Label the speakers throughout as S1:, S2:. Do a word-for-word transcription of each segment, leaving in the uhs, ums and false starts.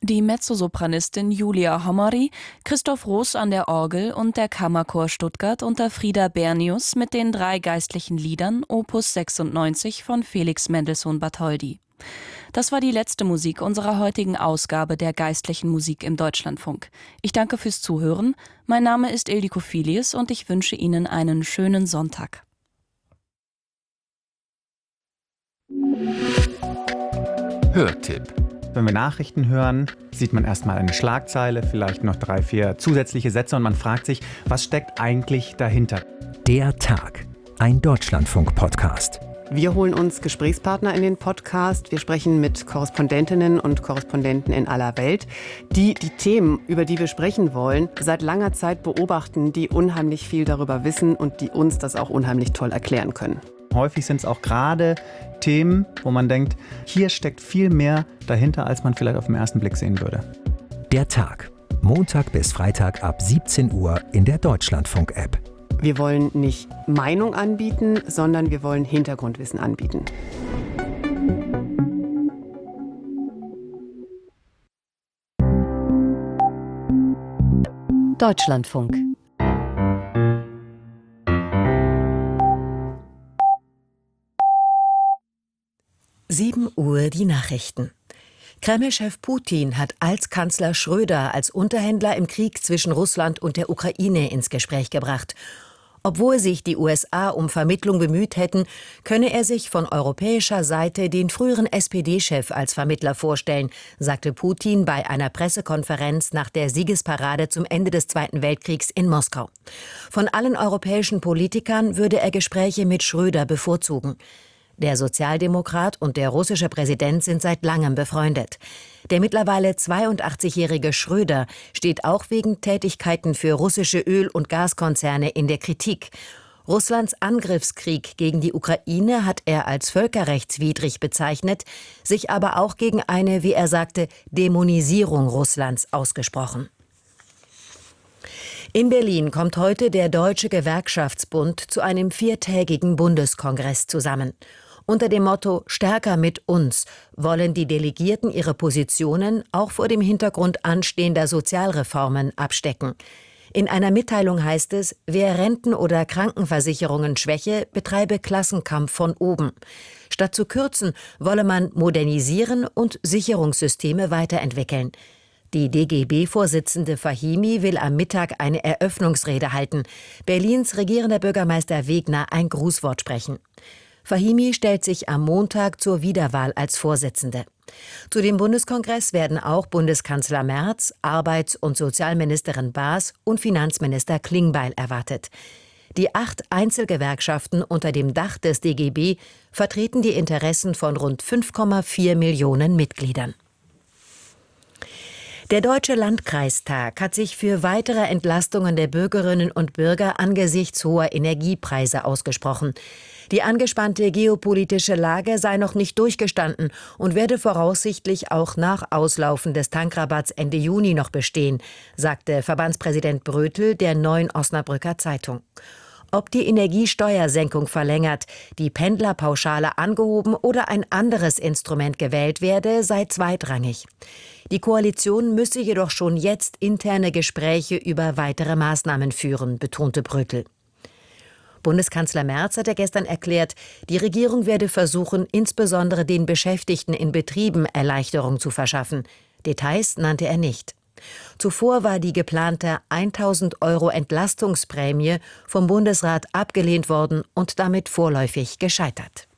S1: Die Mezzosopranistin Julia Hommery, Christoph Roos an der Orgel und der Kammerchor Stuttgart unter Frieda Bernius mit den drei geistlichen Liedern Opus sechsundneunzig von Felix Mendelssohn Bartholdy. Das war die letzte Musik unserer heutigen Ausgabe der geistlichen Musik im Deutschlandfunk. Ich danke fürs Zuhören. Mein Name ist Ildiko Filius und ich wünsche Ihnen einen schönen Sonntag.
S2: Hörtipp.
S3: Wenn wir Nachrichten hören, sieht man erstmal eine Schlagzeile, vielleicht noch drei, vier zusätzliche Sätze und man fragt sich, was steckt eigentlich dahinter?
S2: Der Tag, ein Deutschlandfunk-Podcast.
S4: Wir holen uns Gesprächspartner in den Podcast. Wir sprechen mit Korrespondentinnen und Korrespondenten in aller Welt, die die Themen, über die wir sprechen wollen, seit langer Zeit beobachten, die unheimlich viel darüber wissen und die uns das auch unheimlich toll erklären können.
S3: Häufig sind es auch gerade Themen, wo man denkt, hier steckt viel mehr dahinter, als man vielleicht auf den ersten Blick sehen würde.
S2: Der Tag, Montag bis Freitag ab siebzehn Uhr in der Deutschlandfunk-App.
S4: Wir wollen nicht Meinung anbieten, sondern wir wollen Hintergrundwissen anbieten.
S5: Deutschlandfunk. sieben Uhr die Nachrichten. Kreml-Chef Putin hat Altkanzler Schröder als Unterhändler im Krieg zwischen Russland und der Ukraine ins Gespräch gebracht. Obwohl sich die U S A um Vermittlung bemüht hätten, könne er sich von europäischer Seite den früheren S P D-Chef als Vermittler vorstellen, sagte Putin bei einer Pressekonferenz nach der Siegesparade zum Ende des Zweiten Weltkriegs in Moskau. Von allen europäischen Politikern würde er Gespräche mit Schröder bevorzugen. Der Sozialdemokrat und der russische Präsident sind seit langem befreundet. Der mittlerweile zweiundachtzigjährige Schröder steht auch wegen Tätigkeiten für russische Öl- und Gaskonzerne in der Kritik. Russlands Angriffskrieg gegen die Ukraine hat er als völkerrechtswidrig bezeichnet, sich aber auch gegen eine, wie er sagte, Dämonisierung Russlands ausgesprochen. In Berlin kommt heute der Deutsche Gewerkschaftsbund zu einem viertägigen Bundeskongress zusammen. Unter dem Motto »Stärker mit uns« wollen die Delegierten ihre Positionen auch vor dem Hintergrund anstehender Sozialreformen abstecken. In einer Mitteilung heißt es, wer Renten- oder Krankenversicherungen schwäche, betreibe Klassenkampf von oben. Statt zu kürzen, wolle man modernisieren und Sicherungssysteme weiterentwickeln. Die D G B-Vorsitzende Fahimi will am Mittag eine Eröffnungsrede halten. Berlins regierender Bürgermeister Wegner ein Grußwort sprechen. Fahimi stellt sich am Montag zur Wiederwahl als Vorsitzende. Zu dem Bundeskongress werden auch Bundeskanzler Merz, Arbeits- und Sozialministerin Baas und Finanzminister Klingbeil erwartet. Die acht Einzelgewerkschaften unter dem Dach des D G B vertreten die Interessen von rund fünf Komma vier Millionen Mitgliedern. Der Deutsche Landkreistag hat sich für weitere Entlastungen der Bürgerinnen und Bürger angesichts hoher Energiepreise ausgesprochen. Die angespannte geopolitische Lage sei noch nicht durchgestanden und werde voraussichtlich auch nach Auslaufen des Tankrabatts Ende Juni noch bestehen, sagte Verbandspräsident Brötel der Neuen Osnabrücker Zeitung. Ob die Energiesteuersenkung verlängert, die Pendlerpauschale angehoben oder ein anderes Instrument gewählt werde, sei zweitrangig. Die Koalition müsse jedoch schon jetzt interne Gespräche über weitere Maßnahmen führen, betonte Brötel. Bundeskanzler Merz hatte gestern erklärt, die Regierung werde versuchen, insbesondere den Beschäftigten in Betrieben Erleichterung zu verschaffen. Details nannte er nicht. Zuvor war die geplante tausend Euro Entlastungsprämie vom Bundesrat abgelehnt worden und damit vorläufig gescheitert.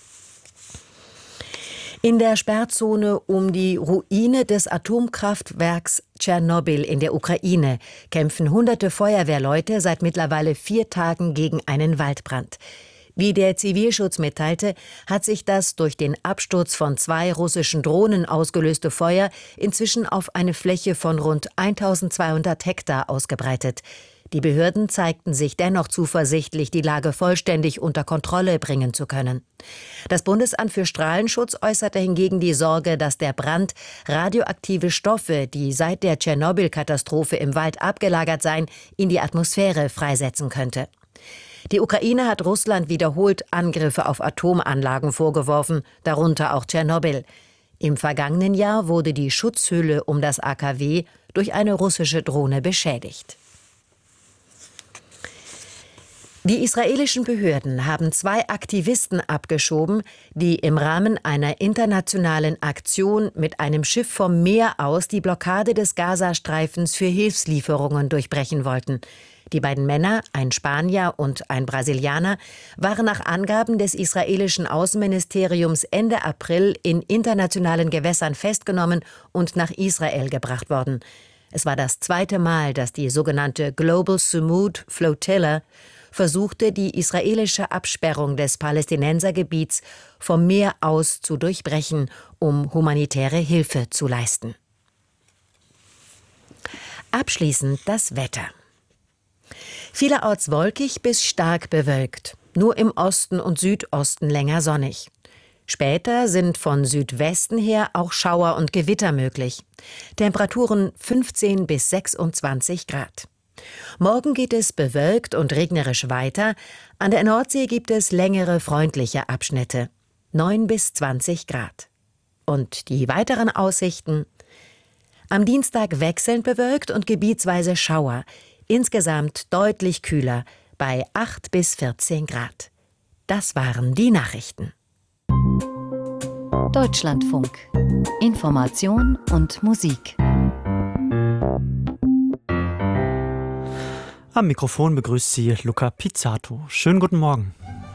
S5: In der Sperrzone um die Ruine des Atomkraftwerks Tschernobyl in der Ukraine kämpfen hunderte Feuerwehrleute seit mittlerweile vier Tagen gegen einen Waldbrand. Wie der Zivilschutz mitteilte, hat sich das durch den Absturz von zwei russischen Drohnen ausgelöste Feuer inzwischen auf eine Fläche von rund eintausendzweihundert Hektar ausgebreitet. Die Behörden zeigten sich dennoch zuversichtlich, die Lage vollständig unter Kontrolle bringen zu können. Das Bundesamt für Strahlenschutz äußerte hingegen die Sorge, dass der Brand radioaktive Stoffe, die seit der Tschernobyl-Katastrophe im Wald abgelagert seien, in die Atmosphäre freisetzen könnte. Die Ukraine hat Russland wiederholt Angriffe auf Atomanlagen vorgeworfen, darunter auch Tschernobyl. Im vergangenen Jahr wurde die Schutzhülle um das A K W durch eine russische Drohne beschädigt. Die israelischen Behörden haben zwei Aktivisten abgeschoben, die im Rahmen einer internationalen Aktion mit einem Schiff vom Meer aus die Blockade des Gazastreifens für Hilfslieferungen durchbrechen wollten. Die beiden Männer, ein Spanier und ein Brasilianer, waren nach Angaben des israelischen Außenministeriums Ende April in internationalen Gewässern festgenommen und nach Israel gebracht worden. Es war das zweite Mal, dass die sogenannte Global Sumud Flotilla versuchte, die israelische Absperrung des Palästinensergebiets vom Meer aus zu durchbrechen, um humanitäre Hilfe zu leisten. Abschließend das Wetter. Vielerorts wolkig bis stark bewölkt, nur im Osten und Südosten länger sonnig. Später sind von Südwesten her auch Schauer und Gewitter möglich. Temperaturen fünfzehn bis sechsundzwanzig Grad. Morgen geht es bewölkt und regnerisch weiter. An der Nordsee gibt es längere, freundliche Abschnitte. neun bis zwanzig Grad. Und die weiteren Aussichten? Am Dienstag wechselnd bewölkt und gebietsweise Schauer. Insgesamt deutlich kühler, bei acht bis vierzehn Grad. Das waren die Nachrichten.
S6: Deutschlandfunk. Information und Musik.
S7: Am Mikrofon begrüßt Sie Luca Pizzato. Schönen guten Morgen.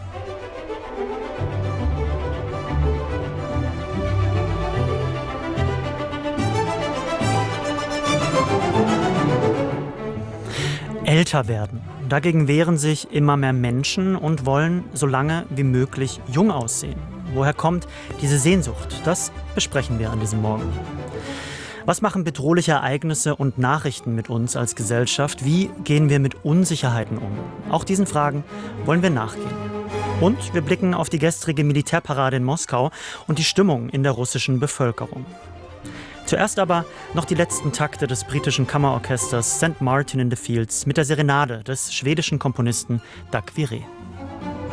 S7: Älter werden. Dagegen wehren sich immer mehr Menschen und wollen so lange wie möglich jung aussehen. Woher kommt diese Sehnsucht? Das besprechen wir an diesem Morgen. Was machen bedrohliche Ereignisse und Nachrichten mit uns als Gesellschaft? Wie gehen wir mit Unsicherheiten um? Auch diesen Fragen wollen wir nachgehen. Und wir blicken auf die gestrige Militärparade in Moskau und die Stimmung in der russischen Bevölkerung. Zuerst aber noch die letzten Takte des britischen Kammerorchesters Sankt Martin in the Fields mit der Serenade des schwedischen Komponisten Dag Wiré.